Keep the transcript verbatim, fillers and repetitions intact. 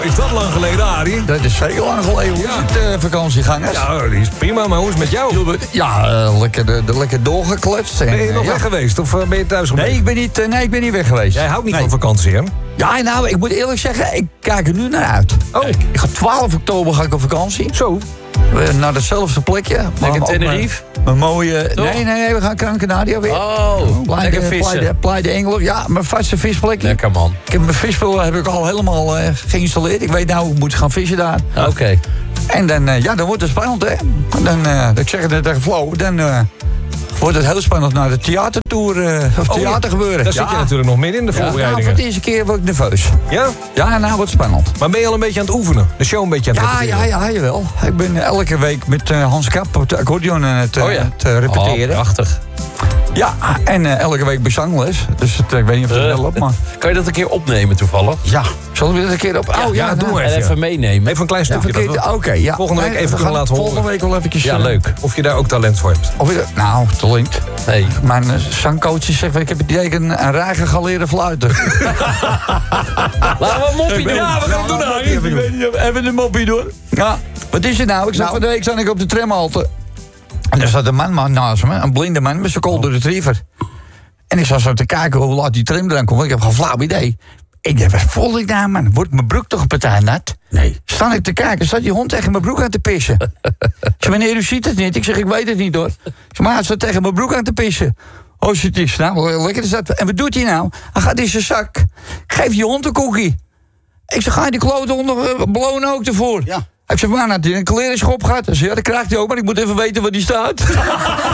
is dat lang geleden, Arie? Dat is zeker lang geleden. Hoe is het, uh, vakantiegangers? Ja, die is prima, maar hoe is het met jou? Ja, uh, lekker, de, de, lekker doorgekletst. En, ben je nog uh, weg ja. geweest of uh, ben je thuis gebleven? Nee, ik ben niet, uh, nee, ik ben niet weg geweest. Jij houdt niet nee. van vakantie, hè? Ja, nou, ik moet eerlijk zeggen, ik kijk er nu naar uit. Oh. Ik ga twaalf oktober ga ik op vakantie. Zo. Uh, naar hetzelfde plekje. Lekker Tenerife? Mijn mooie... Toch? Nee, nee, nee, we gaan Gran Canaria weer. Oh, Playa lekker de, vissen. Playa de, Playa de Engel. Ja, mijn vaste visplekje. Lekker, man. Ik heb mijn visspullen heb ik al helemaal uh, geïnstalleerd. Ik weet nou hoe ik moet gaan vissen daar. Oké. Okay. En dan, uh, ja, dan wordt het spannend, hè. Dan, uh, ik zeg het net tegen Flo, dan uh, wordt het heel spannend naar de theatertour, uh, of Oh, theater gebeuren. Daar ja. zit je natuurlijk nog midden in de Ja, nou, voorbereidingen. voor de eerste keer word ik nerveus. Ja? Ja, nou wordt spannend. Maar ben je al een beetje aan het oefenen? De show een beetje aan het Ja, repeteren? ja, ja, jawel. Ik ben elke week met uh, Hans Kap op de accordeon aan het, uh, oh, ja. het uh, repeteren. Oh, prachtig. Ja, en uh, elke week bezangles. Dus het, uh, ik weet niet of het Uh, wel op, maar... Kan je dat een keer opnemen toevallig? Ja, zullen we dat een keer op... Oh, ja, ja, doe nou, maar En even. even meenemen. Even een klein Ja, stukje. dat verkeerd- we- Oké, ja. Volgende week Nee, even we kunnen gaan laten Volgende horen. week wel eventjes... Ja, uh, leuk. Of je daar ook talent voor hebt. Of je, nou, talent. Nee. Mijn uh, zangcoach zegt, ik heb het idee dat ik een, een raar geleerde fluiten. Laten we een moppie doen. Ja, we gaan het doen, Arie. Even doen. Even een moppie doen. Ja, wat is het nou? Ik zat Nou. van de week zat ik op de tramhalte. En er zat een man, man naast me, een blinde man met zijn golden retriever. En ik zat zo te kijken hoe laat die tram eraan komt. Ik heb geen flauw idee. Ik dacht, wat voel ik daar, man? Wordt mijn broek toch een partij nat? Nee. Sta ik te kijken, staat die hond tegen mijn broek aan te pissen. Ik zeg, meneer, u ziet het niet. Ik zeg, ik weet het niet, hoor. Ik zeg, maar hij staat tegen mijn broek aan te pissen. Oh, zit is nou, lekker is dat. En wat doet hij nou? Hij gaat in zijn zak. Geef die hond een koekie. Ik zeg, ga je die klote hond nog uh, belonen ook ervoor? Ja. Ik zeg, maar, had hij een klerenschop gehad? Hij zei, ja, dat krijgt hij ook, maar ik moet even weten waar die staat.